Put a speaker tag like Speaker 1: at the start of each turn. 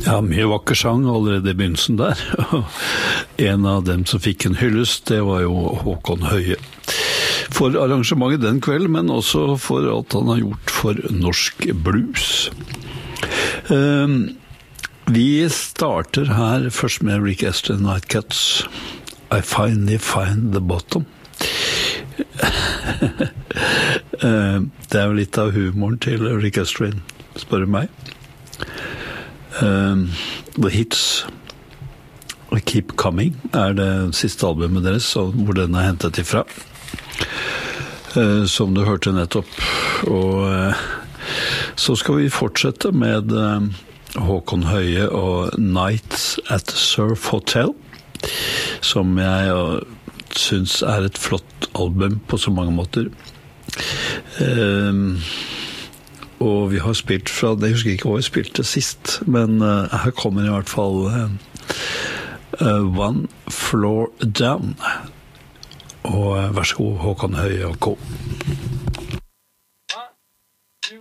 Speaker 1: Ja, mye vakker sang allerede I begynnelsen der. En av dem som fikk en hyllest, det var jo Håkon Høie. For arrangementet den kvelden, men også for alt han har gjort for norsk blues. Vi starter her først med Rick Astley Nightcats. I finally find the bottom. Det jo litt av humoren til Rick Astley, spør du meg. The Hits Keep Coming det siste albumet deres, hvor den hentet ifra. Som du hørte nettopp. Og så skal vi fortsette med Håkon Høie og Nights at Surf Hotel, som jeg synes et flott album på så mange måter. Og vi har spilt fra, jeg husker ikke hva vi spilte sist, men her kommer I hvert fall One Floor Down. Og vær så god, Håkon Høie og K.